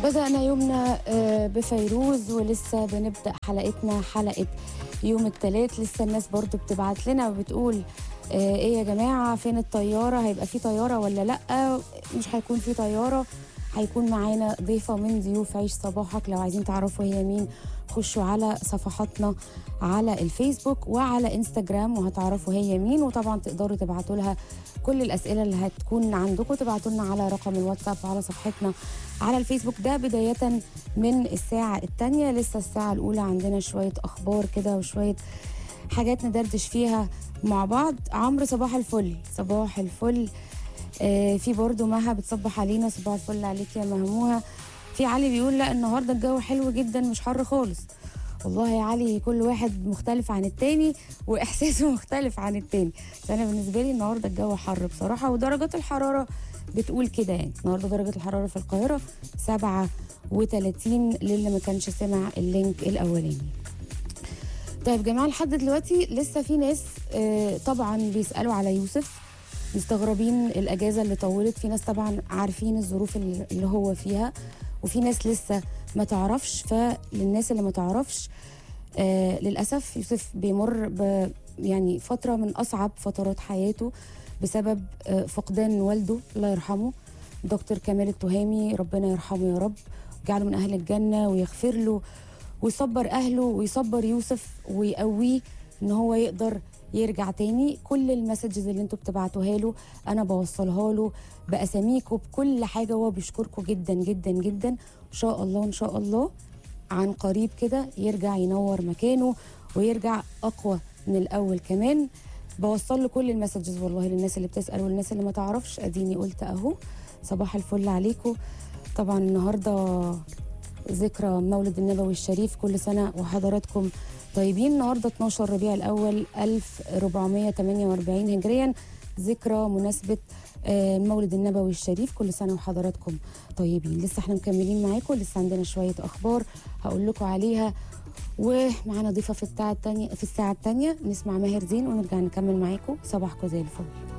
بدأنا يومنا بفيروز، ولسه بنبدأ حلقتنا حلقة يوم الثلاث. لسه الناس برضو بتبعت لنا وبتقول ايه يا جماعة، فين الطيارة؟ هيبقى في طيارة ولا لأ؟ مش هيكون في طيارة، هيكون معانا ضيفة من ضيوف عيش صباحك. لو عايزين تعرفوا هي مين خشوا على صفحاتنا على الفيسبوك وعلى انستجرام وهتعرفوا هي مين. وطبعا تقدروا تبعتوا لها كل الأسئلة اللي هتكون عندكم، تبعتوا لنا على رقم الواتساب وعلى صفحتنا على الفيسبوك. ده بداية من الساعة الثانية. لسه الساعة الأولى عندنا شوية أخبار كده وشوية حاجات ندردش فيها مع بعض. عمرو صباح الفل. صباح الفل. في برضو مها بتصبح علينا، صباح الفل عليك يا مهموها. في علي بيقول لا النهارده الجو حلو جدا مش حر خالص. والله يا علي كل واحد مختلف عن التاني واحساسه مختلف عن التاني. انا بالنسبه لي النهارده الجو حر بصراحه، ودرجات الحراره بتقول كده. يعني النهارده درجه الحراره في القاهره 37 للي ما كانش سمع اللينك الاولاني. طيب جماعه، لحد دلوقتي لسه في ناس طبعا بيسالوا على يوسف، مستغربين الاجازه اللي طولت. في ناس طبعا عارفين الظروف اللي هو فيها، وفي ناس لسه ما تعرفش. فللناس اللي ما تعرفش للاسف يوسف بيمر يعني فتره من اصعب فترات حياته بسبب فقدان والده الله يرحمه دكتور كمال التهامي. ربنا يرحمه يا رب، ويجعله من اهل الجنه ويغفر له ويصبر اهله ويصبر يوسف ويقويه ان هو يقدر يرجع تاني. كل المسجز اللي انتوا بتبعتوها له انا بوصلها له باساميكم بكل حاجه، هو بيشكركم جدا جدا جدا. ان شاء الله ان شاء الله عن قريب كده يرجع ينور مكانه ويرجع اقوى من الاول كمان. بوصل له كل المسجز والله للناس اللي بتسال والناس اللي ما تعرفش. اديني قلت اهو. صباح الفل عليكم. طبعا النهارده ذكرى مولد النبوي الشريف، كل سنه وحضراتكم طيبين. النهارده 12 ربيع الاول 1448 هجريا، ذكرى مناسبه مولد النبوي الشريف. كل سنه وحضراتكم طيبين. لسه احنا مكملين معاكم، لسه عندنا شويه اخبار هقول لكم عليها، ومعانا ضيفه في الساعه الثانيه نسمع ماهر زين ونرجع نكمل معاكم. صباحكم زي الفل.